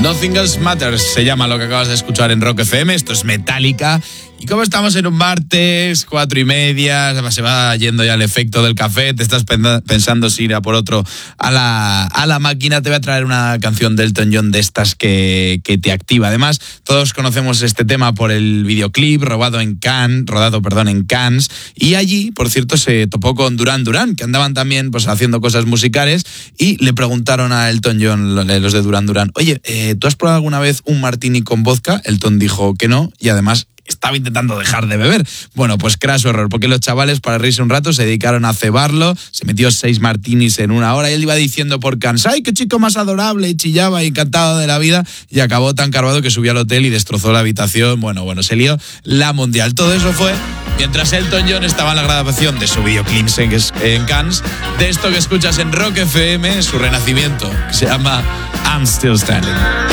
Nothing Else Matters se llama lo que acabas de escuchar en Rock FM. Esto es Metallica. Y como estamos en un martes, 4:30, se va yendo ya el efecto del café, te estás pensando si ir a por otro a la máquina, te voy a traer una canción de Elton John de estas que te activa. Además, todos conocemos este tema por el videoclip rodado en Cannes, y allí, por cierto, se topó con Duran Duran, que andaban también pues haciendo cosas musicales, y le preguntaron a Elton John, los de Duran Duran, oye, ¿tú has probado alguna vez un martini con vodka? Elton dijo que no, y además estaba intentando dejar de beber. Bueno, pues craso error, porque los chavales, para reírse un rato, se dedicaron a cebarlo, se metió 6 martinis en una hora, y él iba diciendo por Cannes, ¡ay, qué chico más adorable! Y chillaba, y encantado de la vida, y acabó tan carbado que subió al hotel y destrozó la habitación. Bueno, se lió la mundial. Todo eso fue mientras Elton John estaba en la grabación de su videoclip en Cannes, de esto que escuchas en Rock FM, su renacimiento, que se llama I'm Still Standing.